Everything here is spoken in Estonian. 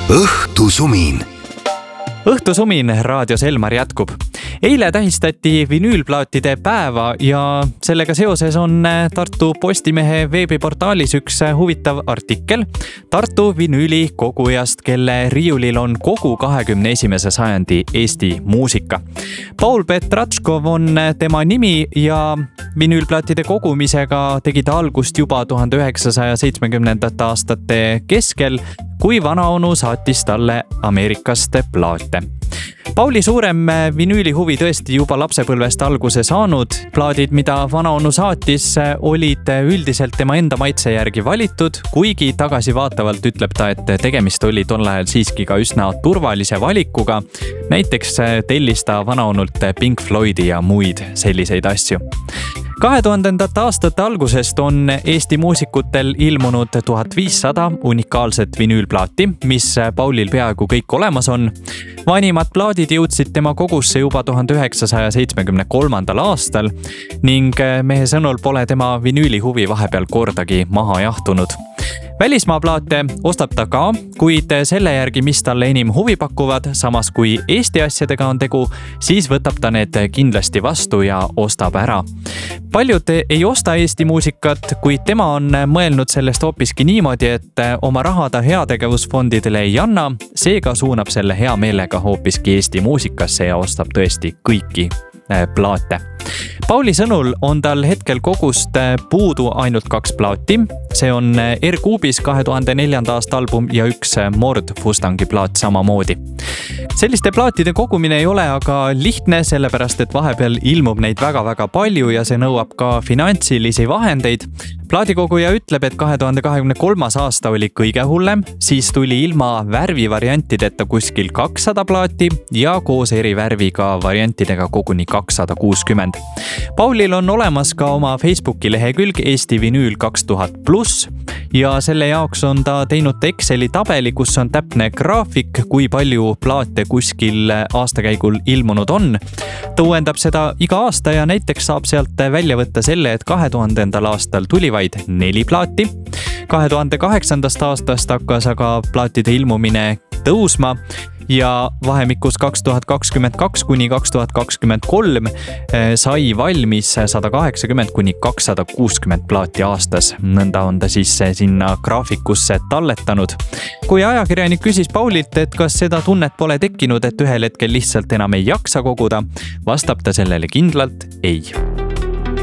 õhtusumin. Õhtusumin raadios Elmar jätkub. Eile tähistati vinüülplaatide päeva ja sellega seoses on Tartu Postimehe veebiportaalis üks huvitav artikkel Tartu vinüüli kogujast, kelle riiulil on kogu 21. sajandi Eesti muusika. Paul Petratškov on tema nimi ja vinüülplaatide kogumisega tegi ta algust juba 1970. aastate keskel, kui vanaonu saatis talle Ameerikast plaate. Pauli suurem vinüülihuvi tõesti juba lapsepõlvest alguse saanud. Plaadid, mida vanaonu saatis, olid üldiselt tema enda maitse järgi valitud, kuigi tagasivaatavalt ütleb ta, et tegemist oli tol ajal siiski ka üsna turvalise valikuga. Näiteks tellis ta vanaonult Pink Floydi ja muid selliseid asju. 2000. aastate algusest on Eesti muusikutel ilmunud 1500 unikaalset vinüülplaati, mis Paulil peaaegu kõik olemas on. Vanimad plaadid jõudsid tema kogusse juba 1973. aastal ning mehe sõnul pole tema vinüülihuvi vahepeal kordagi maha jahtunud. Välismaa plaate ostab ta ka, kuid selle järgi, mis talle enim huvi pakuvad, samas kui Eesti asjadega on tegu, siis võtab ta need kindlasti vastu ja ostab ära. Paljud ei osta Eesti muusikat, kuid tema on mõelnud sellest hoopiski niimoodi, et oma raha ta heategevusfondidele ei anna, seega suunab selle hea meelega hoopiski Eesti muusikasse ja ostab tõesti kõiki plaate. Pauli sõnul on tal hetkel kogust puudu ainult 2 plaati. See on R-Kuubis 2004. aasta album ja üks Mord Fustangi plaat samamoodi. Selliste plaatide kogumine ei ole aga lihtne, sellepärast et vahepeal ilmub neid väga-väga palju ja see nõuab ka finantsilisi vahendeid. Plaadikoguja ütleb, et 2023. aasta oli kõige hullem, siis tuli ilma värvivariantideta kuskil 200 plaati ja koos erivärviga variantidega koguni 260. Paulil on olemas ka oma Facebooki lehekülg Eesti Vinüül 2000+ ja selle jaoks on ta teinud Exceli tabeli, kus on täpne graafik, kui palju plaate kuskil aastakäigul ilmunud on. Ta uuendab seda iga aasta ja näiteks saab sealt välja võtta selle, et 2000. aastal tuli vaid 4 plaati. 2008. aastast hakkas aga plaatide ilmumine tõusma ja vahemikus 2022 kuni 2023 sai valmis 180 kuni 260 plaati aastas. Nõnda on ta siis sinna graafikusse talletanud. Kui ajakirjanik küsis Paulilt, et kas seda tunnet pole tekkinud, et ühel hetkel lihtsalt enam ei jaksa koguda, vastab ta sellele kindlalt ei.